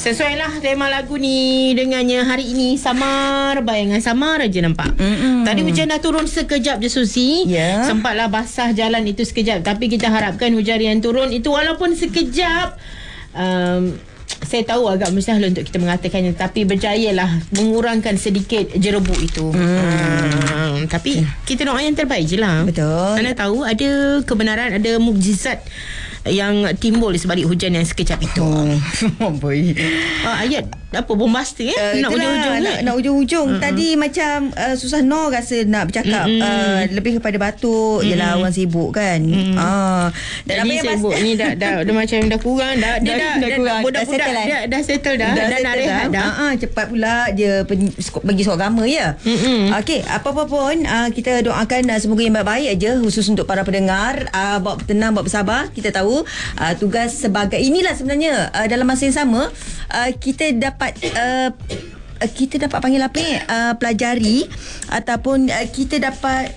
Sesuai lah tema lagu ni dengannya hari ini. Samar, bayangan samar aja nampak. Tadi hujan dah turun sekejap je Susi. Sempatlah basah jalan itu sekejap. Tapi kita harapkan hujan yang turun itu walaupun sekejap, saya tahu agak mustahil untuk kita mengatakannya, tapi berjayalah mengurangkan sedikit jerebuk itu. Tapi kita doa yang terbaik je lah. Betul. Anda tahu ada kebenaran, ada mukjizat yang timbul di sebalik hujan yang sekejap itu. Ayat apa bombastik nak ujung-ujung nak ujung-ujung. Tadi macam Susanno rasa nak bercakap lebih kepada batuk. Yelah, orang sibuk kan. Dan apa yang sibuk ni dah macam dah kurang dah budak-budak dah settle dah nak rehat dah. Cepat pula dia bagi suara ya. Okey, apa-apa pun kita doakan semoga yang baik-baik aja, khusus untuk para pendengar. Bawa tenang, bawa bersabar. Kita tahu tugas sebagai inilah sebenarnya dalam masa yang sama kita dapat panggil apa ni, pelajari ataupun kita dapat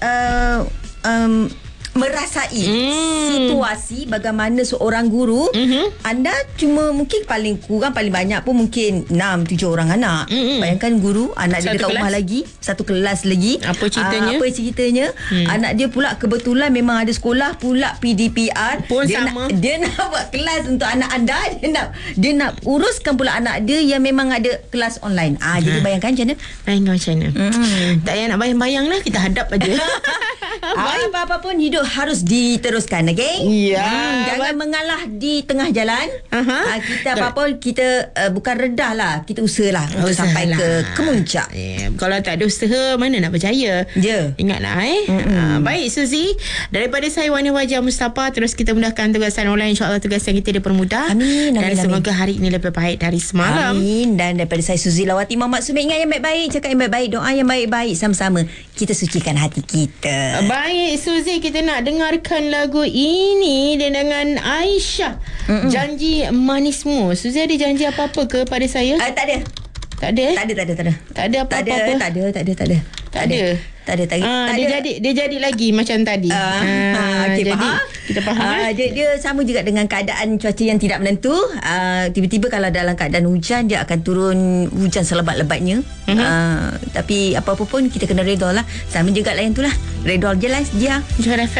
merasai situasi bagaimana seorang guru. Anda cuma mungkin paling kurang, paling banyak pun mungkin 6-7 orang anak. Bayangkan guru, anak dia dekat rumah lagi, satu kelas lagi. Apa ceritanya? Anak dia pula kebetulan memang ada sekolah pula PDPR pun dia sama. Dia nak buat kelas untuk anak anda. Dia nak uruskan pula anak dia yang memang ada kelas online. Jadi bayangkan macam mana? Tak payah nak bayang-bayang lah, kita hadap aja. Apa-apa pun hidup harus diteruskan, okey? Jangan mengalah di tengah jalan. Kita apa-apa kita bukan redah lah, kita usahalah untuk sampai ke kemuncak. Kalau tak ada usaha, mana nak berjaya? Ingatlah baik Suzy, daripada saya Wani Wajah Mustafa, terus kita mudahkan tugasan online, insya-Allah tugasan kita dipermudah. Amin. Dan semoga hari ini lebih baik dari semalam. Amin. Dan daripada saya Suzy Lawati Muhammad Sumit, ingat yang baik-baik, cakap yang baik-baik, doa yang baik-baik, sama-sama kita sucikan hati kita. Baik Suzy, kita nak dengarkan lagu ini dengan Aisyah. Janji Manismu. Suzy ada janji apa-apa ke pada saya? Tak ada. Tak ada apa-apa. Dia jadi lagi macam tadi. Okay, jadi faham? kita faham. Dia sama juga dengan keadaan cuaca yang tidak menentu. Tiba-tiba kalau dalam keadaan hujan, dia akan turun hujan selebat-lebatnya. Tapi apa-apa pun kita kena redha lah. Sama juga lah yang tu lah. Redha je lah dia.